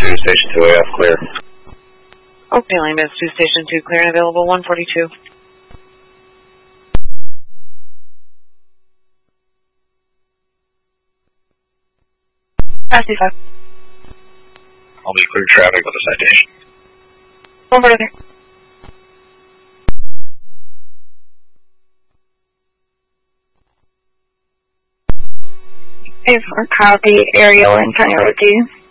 Station 2 AF, clear. Okay, Lima 2, Station 2, clear and available 142. Pass 5. I'll be clear traffic with a citation. One further. A4 copy, Ariel Antonio with you.